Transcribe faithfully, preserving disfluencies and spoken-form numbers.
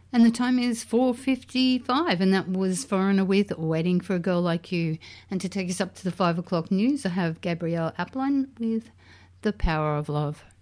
And the time is four fifty-five, and that was Foreigner with Waiting for a Girl Like You. And to take us up to the five o'clock news, I have Gabrielle Applein with The Power of Love.